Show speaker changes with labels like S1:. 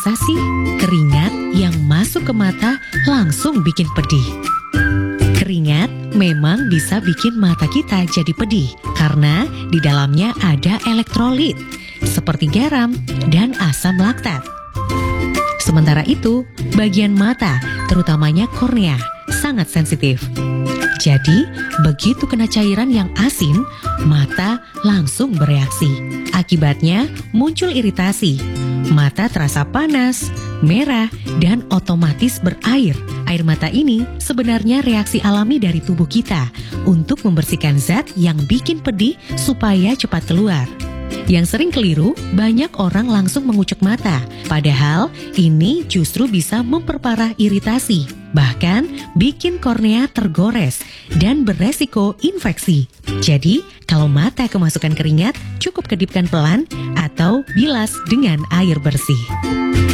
S1: Masa sih keringat yang masuk ke mata langsung bikin pedih? Keringat memang bisa bikin mata kita jadi pedih karena di dalamnya ada elektrolit seperti garam dan asam laktat. Sementara itu, bagian mata, terutamanya kornea, sangat sensitif. Jadi, begitu kena cairan yang asin, mata langsung bereaksi. Akibatnya, muncul iritasi. Mata terasa panas, merah, dan otomatis berair. Air mata ini sebenarnya reaksi alami dari tubuh kita untuk membersihkan zat yang bikin pedih supaya cepat keluar. Yang sering keliru, banyak orang langsung mengucek mata. Padahal ini justru bisa memperparah iritasi, bahkan bikin kornea tergores dan beresiko infeksi. Jadi, kalau mata kemasukan keringat, cukup kedipkan pelan atau bilas dengan air bersih.